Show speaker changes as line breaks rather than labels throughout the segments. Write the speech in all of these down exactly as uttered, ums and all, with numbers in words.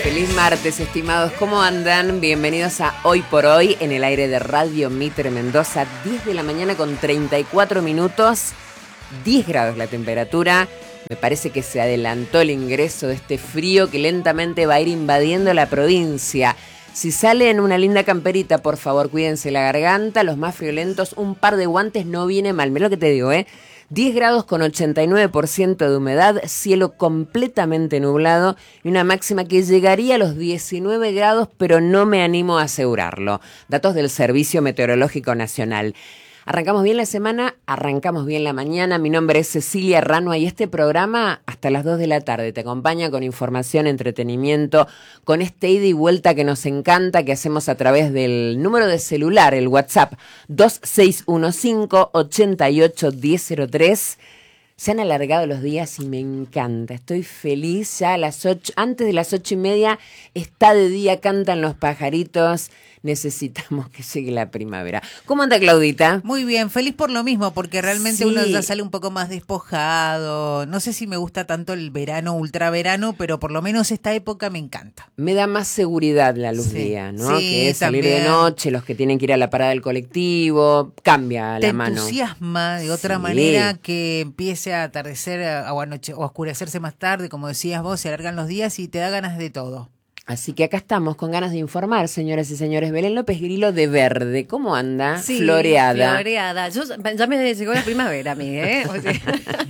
Feliz martes, estimados, ¿cómo andan? Bienvenidos a Hoy por Hoy en el aire de Radio Mitre Mendoza, diez de la mañana con treinta y cuatro minutos, diez grados la temperatura. Me parece que se adelantó el ingreso de este frío que lentamente va a ir invadiendo la provincia. Si salen una linda camperita, por favor, cuídense la garganta. Los más friolentos, un par de guantes no viene mal. Mirá lo que te digo, ¿eh? diez grados con ochenta y nueve por ciento de humedad, cielo completamente nublado y una máxima que llegaría a los diecinueve grados, pero no me animo a asegurarlo. Datos del Servicio Meteorológico Nacional. Arrancamos bien la semana, arrancamos bien la mañana. Mi nombre es Cecilia Ranua y este programa hasta las dos de la tarde te acompaña con información, entretenimiento, con este ida y vuelta que nos encanta, que hacemos a través del número de celular, el WhatsApp dos seis uno cinco, ocho ocho uno cero cero tres. Se han alargado los días y me encanta. Estoy feliz ya a las ocho, antes de las ocho y media está de día, cantan los pajaritos. Necesitamos que llegue la primavera. ¿Cómo anda, Claudita?
Muy bien, feliz por lo mismo, porque realmente
Sí.
uno ya sale un poco más despojado. No sé si me gusta tanto el verano, ultraverano, pero por lo menos esta época me encanta.
Me da más seguridad la luz
Sí.
día, ¿no?
Sí,
que es salir
también.
de noche, los que tienen que ir a la parada del colectivo, cambia
Te
la mano.
entusiasma de otra
Sí.
manera que empiece a atardecer a- o, anoche, o a oscurecerse más tarde, como decías vos, se alargan los días y te da ganas de todo.
Así que acá estamos con ganas de informar, señoras y señores. Belén López Grillo de Verde, ¿cómo anda?
Sí,
Floreada.
floreada. Yo, ya me llegó la primavera a mí, ¿eh? O sea,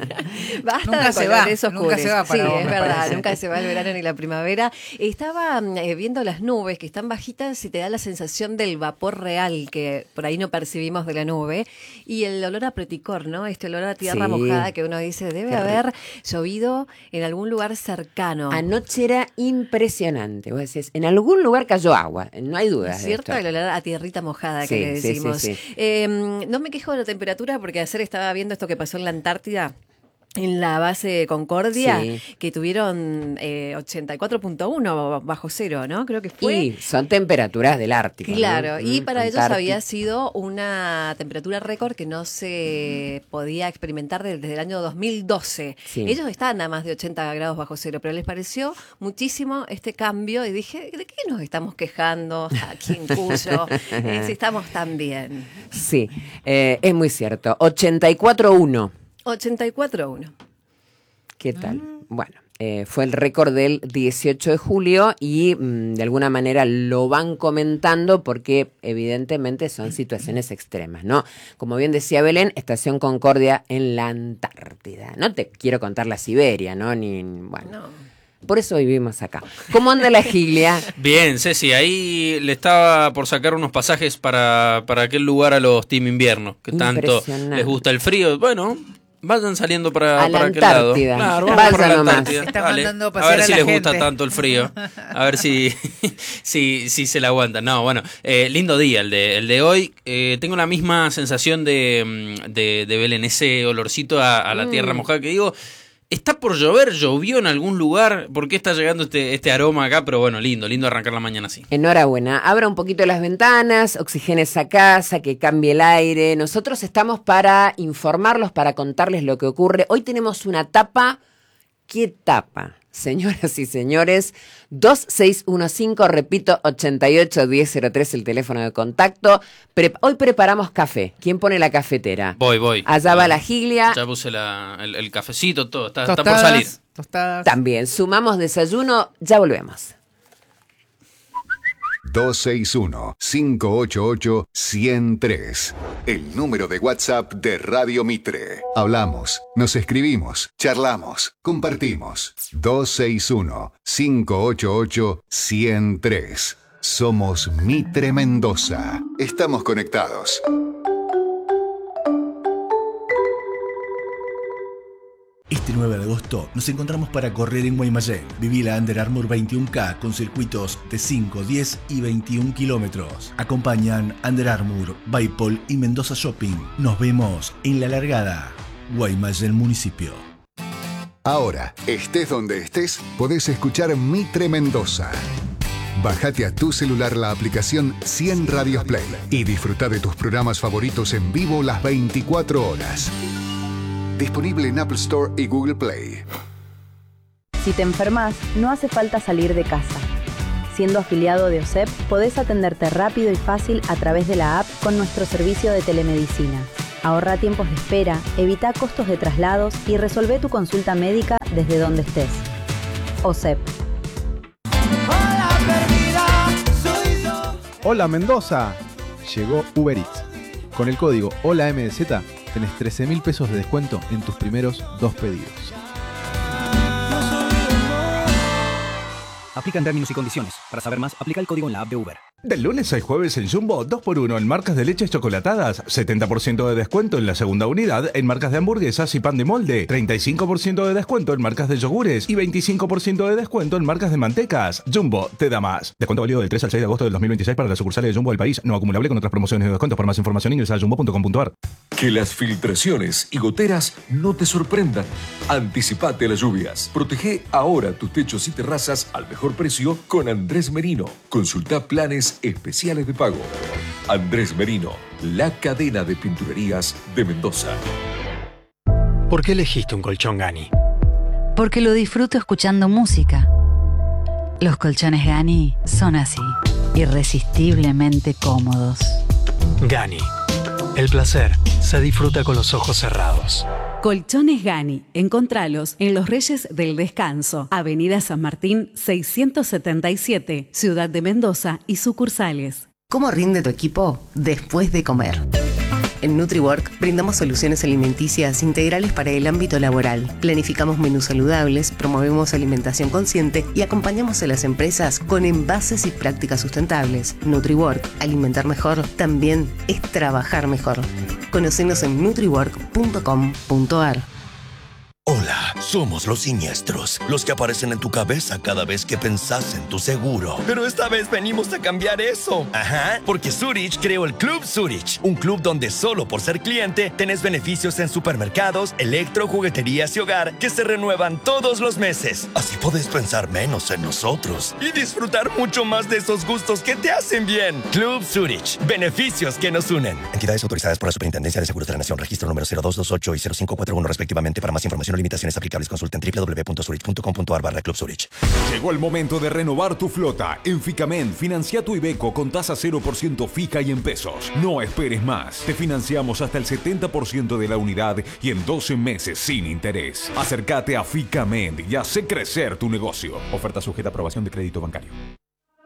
basta
Nunca
de
se va,
colores
nunca
oscuros.
se va para
Sí,
vos,
es
me
verdad,
parece.
nunca se va el verano ni la primavera. Estaba eh, viendo las nubes que están bajitas y te da la sensación del vapor real que por ahí no percibimos de la nube. Y el olor a preticor, ¿no? Este olor a tierra
Sí.
mojada que uno dice, debe
Qué
haber llovido en algún lugar cercano.
Anoche era impresionante. Vos decís, en algún lugar cayó agua, no hay dudas de
¿Cierto?
esto.
El olor a tierrita mojada
Sí,
que le
sí,
decimos.
sí, sí.
Eh, no me quejo de la temperatura porque ayer estaba viendo esto que pasó en la Antártida. En la base Concordia,
Sí.
que tuvieron eh, ochenta y cuatro punto uno bajo cero, ¿no? Creo que fue.
Y son temperaturas del Ártico, ¿no?
Claro, y
Mm,
para ellos
Antártico.
había sido una temperatura récord que no se podía experimentar desde el año dos mil doce.
Sí.
Ellos estaban a más de ochenta grados bajo cero, pero les pareció muchísimo este cambio y dije, ¿de qué nos estamos quejando aquí en Cuyo? Eh, si estamos tan bien.
Sí, eh, es muy cierto. ochenta y cuatro uno.
ochenta y cuatro uno.
¿Qué tal? Bueno, eh, fue el récord del dieciocho de julio y mm, de alguna manera lo van comentando porque evidentemente son situaciones extremas, ¿no? Como bien decía Belén, Estación Concordia en la Antártida. No te quiero contar la Siberia, ¿no? Ni, bueno,
No.
por eso vivimos acá. ¿Cómo anda la Gilia?
Bien, Ceci, ahí le estaba por sacar unos pasajes para, para aquel lugar a los Team Invierno, que tanto
Impresionante.
les gusta el frío. Bueno, vayan saliendo para,
A la
para aquel lado.
Antártida.
Claro,
Vaya
vamos por la
nomás.
Antártida.
Estás
Dale.
mandando a
A
pasear
ver
a
si
la
les
gente.
gusta tanto el frío. A ver si, si, si se la aguantan. No, bueno, eh, lindo día el de, el de hoy. Eh, tengo la misma sensación de, mm, de, de Belén, ese olorcito a, a la tierra
Mm.
mojada que digo. ¿Está por llover? ¿Llovió en algún lugar? ¿Por qué está llegando este, este aroma acá? Pero bueno, lindo, lindo arrancar la mañana así.
Enhorabuena. Abra un poquito las ventanas, oxigene esa casa, que cambie el aire. Nosotros estamos para informarlos, para contarles lo que ocurre. Hoy tenemos una tapa. ¿Qué tapa? Señoras y señores, dos seis uno cinco, repito, ochenta y ocho uno cero tres, el teléfono de contacto. Pre- Hoy preparamos café. ¿Quién pone la cafetera?
Voy, voy.
Allá va la Gilia.
Ya puse la- el, el cafecito, todo. Está, está por
Tostadas,
salir.
tostadas.
También sumamos desayuno. Ya volvemos.
dos seis uno, cinco ocho ocho, uno cero tres. El número de WhatsApp de Radio Mitre. Hablamos, nos escribimos, charlamos, compartimos. dos seis uno, cinco ocho ocho, uno cero tres. Somos Mitre Mendoza. Estamos conectados.
Este nueve de agosto nos encontramos para correr en Guaymallén. Viví la Under Armour veintiuno K con circuitos de cinco, diez y veintiún kilómetros. Acompañan Under Armour, Baipol y Mendoza Shopping. Nos vemos en la largada. Guaymallén Municipio.
Ahora, estés donde estés, podés escuchar Mitre Mendoza. Bájate a tu celular la aplicación cien Radios Play y disfruta de tus programas favoritos en vivo las veinticuatro horas. Disponible en Apple Store y Google Play.
Si te enfermas, no hace falta salir de casa. Siendo afiliado de O S E P, podés atenderte rápido y fácil a través de la app con nuestro servicio de telemedicina. Ahorra tiempos de espera, evita costos de traslados y resolvé tu consulta médica desde donde estés. O S E P.
Hola Mendoza, llegó Uber Eats. Con el código HOLAMDZ tenés trece mil pesos de descuento en tus primeros dos pedidos.
Aplican términos y condiciones. Para saber más, aplica el código en la app de Uber.
Del lunes al jueves en Jumbo, dos por uno en marcas de leches chocolatadas, setenta por ciento de descuento en la segunda unidad en marcas de hamburguesas y pan de molde, treinta y cinco por ciento de descuento en marcas de yogures y veinticinco por ciento de descuento en marcas de mantecas. Jumbo te da más. Descuento válido del tres al seis de agosto del dos mil veintiséis para las sucursales de Jumbo del país, no acumulable con otras promociones y descuentos. Por más información ingresa a jumbo punto com punto a r.
Que las filtraciones y goteras no te sorprendan. Anticipate a las lluvias. Protege ahora tus techos y terrazas al mejor precio con Andrés Merino. Consulta planes especiales de pago. Andrés Merino, la cadena de pinturerías de Mendoza.
¿Por qué elegiste un colchón Gani?
Porque lo disfruto escuchando música. Los colchones Gani son así, irresistiblemente cómodos.
Gani. El placer se disfruta con los ojos cerrados.
Colchones Gani. Encontralos en Los Reyes del Descanso, Avenida San Martín seiscientos setenta y siete, Ciudad de Mendoza y sucursales.
¿Cómo rinde tu equipo después de comer? En NutriWork brindamos soluciones alimenticias integrales para el ámbito laboral. Planificamos menús saludables, promovemos alimentación consciente y acompañamos a las empresas con envases y prácticas sustentables. NutriWork, alimentar mejor, también es trabajar mejor. Conocenos en nutriwork punto com punto a r.
Hola, somos los siniestros, los que aparecen en tu cabeza cada vez que pensás en tu seguro. Pero esta vez venimos a cambiar eso. Ajá, porque Zurich creó el Club Zurich, un club donde solo por ser cliente tenés beneficios en supermercados, electro, jugueterías y hogar que se renuevan todos los meses. Así podés pensar menos en nosotros y disfrutar mucho más de esos gustos que te hacen bien. Club Zurich, beneficios que nos unen. Entidades autorizadas por la Superintendencia de Seguros de la Nación, registro número cero dos dos ocho y cero cinco cuatro uno respectivamente. Para más información limitaciones aplicables, consulta en doble u doble u doble u punto zurich punto com punto a r barra Club Zurich.
Llegó el momento de renovar tu flota. En Ficamen, financia tu Iveco con tasa cero por ciento fija y en pesos. No esperes más. Te financiamos hasta el setenta por ciento de la unidad y en doce meses sin interés. Acércate a Ficamen y hace crecer tu negocio. Oferta sujeta a aprobación de crédito bancario.